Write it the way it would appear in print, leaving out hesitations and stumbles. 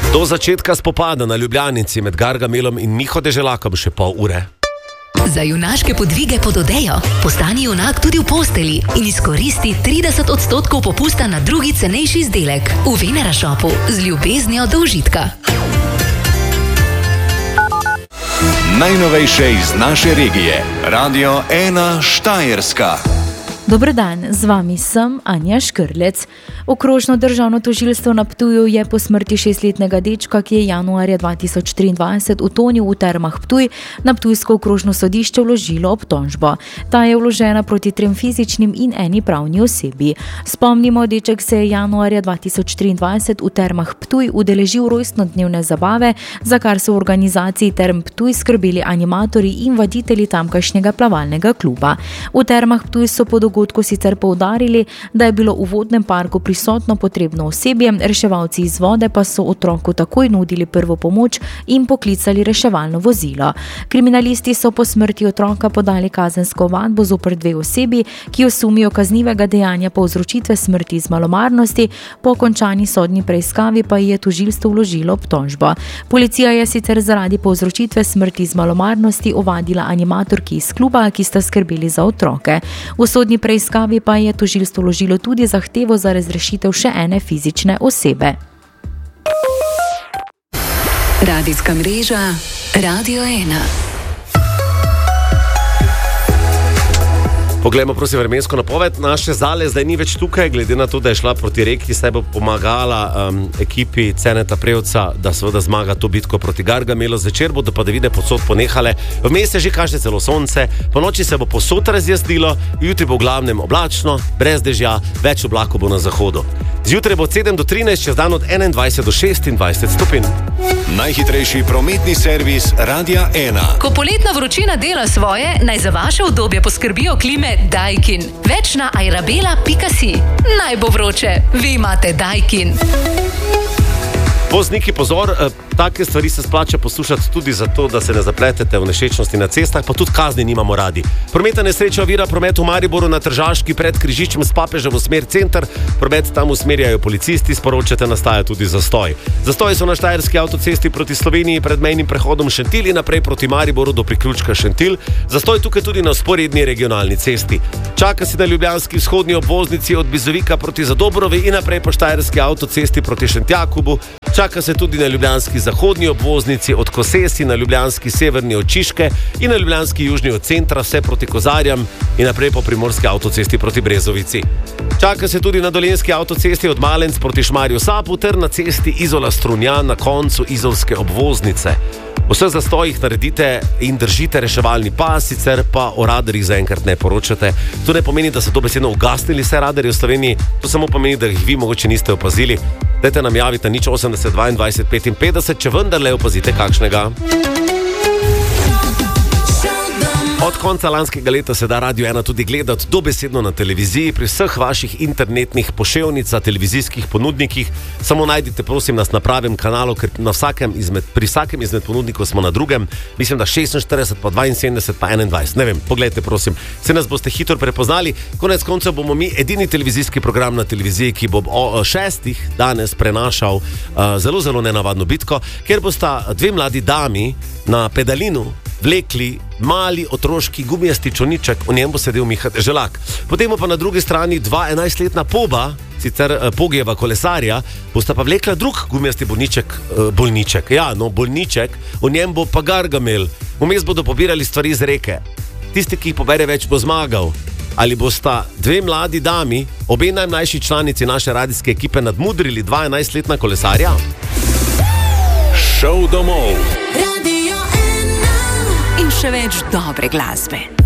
Do začetka spopada na Ljubljanici med Gargamelom in Miho Deželakom še pol ure. Za junaške podvige pod odejo postani junak tudi v posteli in izkoristi 30% popusta na drugi cenejši izdelek v Venera Shopu z ljubeznijo do užitka. Najnovejše iz naše regije. Radio 1 Štajerska. Dober dan, z vami sem Anja Škrlec. Okrožno državno tožilstvo na Ptuju je po smrti 6-letnega dečka, ki je januarja 2023 utonil v termah Ptuj, na ptujsko okrožno sodišče vložilo obtožbo. Ta je vložena proti 3 fizičnim in 1 pravni osebi. Spomnimo, deček se je januarja 2023 v termah Ptuj udeležil rojstnodnevne zabave, za kar so v organizaciji Term Ptuj skrbeli animatorji in vaditelji tamkajšnjega plavalnega kluba. V termah Ptuj so po dogodku sicer poudarili, da je bilo v vodnem parku prisotno potrebno osebje, reševalci iz vode pa so otroku takoj nudili prvo pomoč in poklicali reševalno vozilo. Kriminalisti so po smrti otroka podali kazensko ovadbo zoper 2 osebi, ki jo sumijo kaznivega dejanja povzročitve smrti iz malomarnosti, po končani sodni preiskavi pa je tožilstvo vložilo obtožbo. Policija je sicer zaradi povzročitve smrti iz malomarnosti ovadila animatorki iz kluba, ki sta skrbeli za otroke. V sodni preiskavi pa je tožilstvo vložilo tudi zahtevo za razrešitev še 1 fizične osebe. Radijska mreža Radio 1. Poglejmo prosim vremensko napoved. Naše Zale zdaj ni več tukaj, glede na to, da je šla proti reki, saj bo pomagala ekipi Ceneta Prevca, da seveda zmaga to bitko proti Gargamelu. Zvečer bodo padavine povsod ponehale, vmes se že kaže celo sonce, po noči se bo povsod razjasnilo, jutri bo v glavnem oblačno, brez dežja, več oblakov bo na zahodu. Zjutraj bo od 7 do 13, čez dan od 21 do 26 stopinj. Najhitrejši prometni servis Radia 1. Ko poletna vročina dela svoje, naj za vaše udobje poskrbijo klime Daikin. Več na airabela.si. Naj bo vroče, vi imate Daikin. Vozniki, pozor, take stvari se splača poslušati tudi zato, da se ne zapletete v nešečnosti na cestah, pa tudi kazni nimamo radi. Prometna nesreča ovira promet v Mariboru na Tržaški pred križiščem s Papeža v smer center. Promet tam usmerjajo policisti, sporočate, nastaja tudi zastoj. Zastoji so na Štajerski avtocesti proti Sloveniji pred mejnim prehodom Šentilj in naprej proti Mariboru do priključka Šentilj. Zastoj tukaj tudi na vzporedni regionalni cesti. Čaka se na ljubljanski vzhodni obvoznici od Bizovika proti Zadobrovi in naprej po Štajerski avtocesti proti Šentjakobu. Čaka se tudi na ljubljanski zahodni obvoznici od Kosesi, na ljubljanski severni od Čiške in na ljubljanski južni od centra, vse proti Kozarjam in naprej po primorski avtocesti proti Brezovici. Čaka se tudi na dolenjski avtocesti od Malenc proti Šmarju Sapu ter na cesti Izola-Strunjan na koncu izolske obvoznice. V vseh zastojih naredite in držite reševalni pas, sicer pa o radarjih zaenkrat ne poročate. To ne pomeni, da so dobesedno ugasnili vse radarje v Sloveniji, to samo pomeni, da jih vi mogoče niste opazili. Dajte nam javiti na 080 22 55, če vendarle opazite kakšnega. Od konca lanskega leta se da Radio 1 tudi gledati dobesedno na televiziji, pri vseh vaših internetnih poševnicah, televizijskih ponudnikih. Samo najdite prosim nas na pravem kanalu, ker pri vsakem izmed ponudnikov smo na drugem, mislim da 46, pa 72, pa 21, ne vem, pogledajte prosim, se nas boste hitro prepoznali. Konec koncev bomo mi edini televizijski program na televiziji, ki bo o 6 danes prenašal zelo, zelo nenavadno bitko, ker bosta 2 mladi dami na pedalinu vlekli mali otroški gumijasti čolniček, v njem bo sedel Miha Deželak. Potem pa na drugi strani 2 11-letna poba, sicer Pogijeva kolesarja, bosta pa vlekla drug gumijasti bolniček, v njem bo pa Gargamel. Vmes bodo pobirali stvari iz reke. Tisti, ki jih pobere več, bo zmagal. Ali bosta 2 mladi dami, obe najmlajši članici naše radijske ekipe, nadmudrili 2 11-letna kolesarja? Šov domov. In še več dobre glasbe.